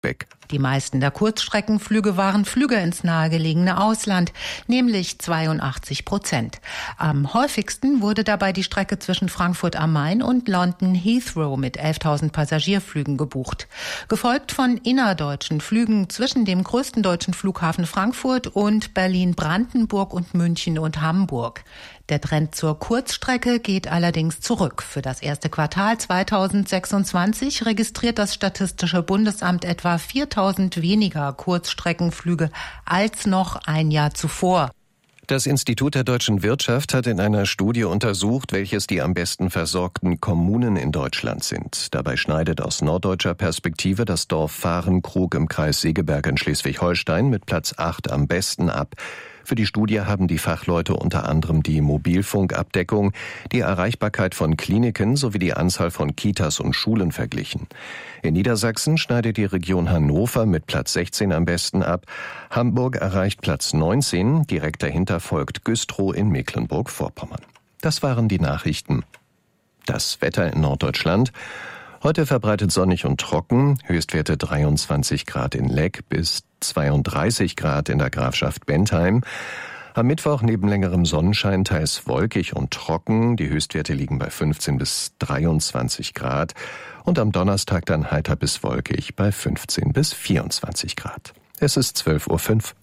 Beck. Die meisten der Kurzstreckenflüge waren Flüge ins nahegelegene Ausland, nämlich 82%. Am häufigsten wurde dabei die Strecke zwischen Frankfurt am Main und London Heathrow mit 11.000 Passagierflügen gebucht. Gefolgt von innerdeutschen Flügen zwischen dem größten deutschen Flughafen Frankfurt und Berlin-Brandenburg und München und Hamburg. Der Trend zur Kurzstrecke geht allerdings zurück. Für das erste Quartal 2026 registriert das Statistische Bundesamt etwa 4.000 weniger Kurzstreckenflüge als noch ein Jahr zuvor. Das Institut der deutschen Wirtschaft hat in einer Studie untersucht, welches die am besten versorgten Kommunen in Deutschland sind. Dabei schneidet aus norddeutscher Perspektive das Dorf Fahrenkrug im Kreis Segeberg in Schleswig-Holstein mit Platz 8 am besten ab. Für die Studie haben die Fachleute unter anderem die Mobilfunkabdeckung, die Erreichbarkeit von Kliniken sowie die Anzahl von Kitas und Schulen verglichen. In Niedersachsen schneidet die Region Hannover mit Platz 16 am besten ab. Hamburg erreicht Platz 19, direkt dahinter folgt Güstrow in Mecklenburg-Vorpommern. Das waren die Nachrichten. Das Wetter in Norddeutschland. Heute verbreitet sonnig und trocken, Höchstwerte 23 Grad in Leck bis 32 Grad in der Grafschaft Bentheim. Am Mittwoch neben längerem Sonnenschein teils wolkig und trocken, die Höchstwerte liegen bei 15 bis 23 Grad. Und am Donnerstag dann heiter bis wolkig bei 15 bis 24 Grad. Es ist 12:05 Uhr.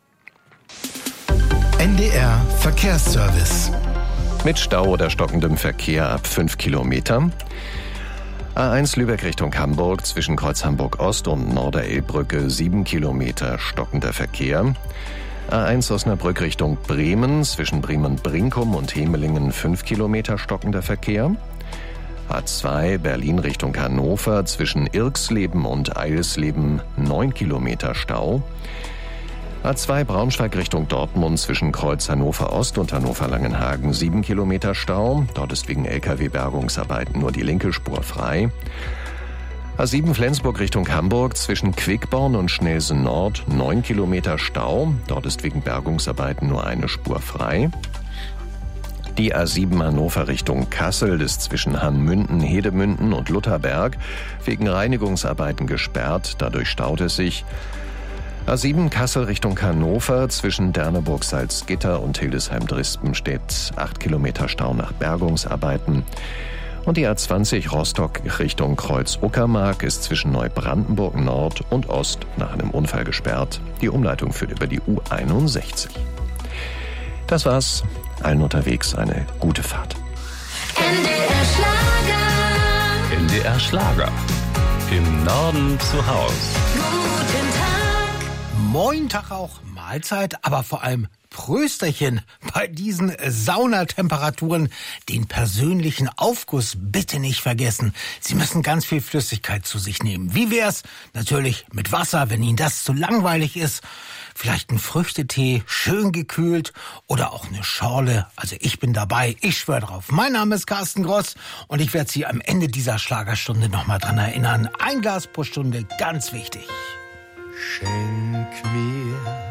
NDR Verkehrsservice. Mit Stau oder stockendem Verkehr ab 5 Kilometer. A1 Lübeck Richtung Hamburg zwischen Kreuz Hamburg Ost und Norderelbbrücke 7 Kilometer stockender Verkehr. A1 Osnabrück Richtung Bremen zwischen Bremen-Brinkum und Hemelingen 5 Kilometer stockender Verkehr. A2 Berlin Richtung Hannover zwischen Irxleben und Eilsleben 9 Kilometer Stau. A2 Braunschweig Richtung Dortmund zwischen Kreuz Hannover Ost und Hannover Langenhagen 7 Kilometer Stau. Dort ist wegen Lkw-Bergungsarbeiten nur die linke Spur frei. A7 Flensburg Richtung Hamburg zwischen Quickborn und Schnelsen Nord 9 Kilometer Stau. Dort ist wegen Bergungsarbeiten nur eine Spur frei. Die A7 Hannover Richtung Kassel ist zwischen Hanmünden, Hedemünden und Lutherberg wegen Reinigungsarbeiten gesperrt. Dadurch staut es sich. A7 Kassel Richtung Hannover zwischen Derneburg-Salzgitter und Hildesheim-Drispen steht 8 Kilometer Stau nach Bergungsarbeiten. Und die A20 Rostock Richtung Kreuz-Uckermark ist zwischen Neubrandenburg Nord und Ost nach einem Unfall gesperrt. Die Umleitung führt über die U61. Das war's. Allen unterwegs eine gute Fahrt. NDR Schlager. NDR Schlager. Im Norden zu Haus. Guten Tag. Moin Tag auch, Mahlzeit, aber vor allem Prösterchen bei diesen Saunatemperaturen. Den persönlichen Aufguss bitte nicht vergessen. Sie müssen ganz viel Flüssigkeit zu sich nehmen. Wie wär's? Natürlich mit Wasser, wenn Ihnen das zu langweilig ist. Vielleicht ein Früchtetee, schön gekühlt oder auch eine Schorle. Also ich bin dabei, ich schwöre drauf. Mein Name ist Carsten Gross und ich werde Sie am Ende dieser Schlagerstunde nochmal dran erinnern. Ein Glas pro Stunde, ganz wichtig. Schenk mir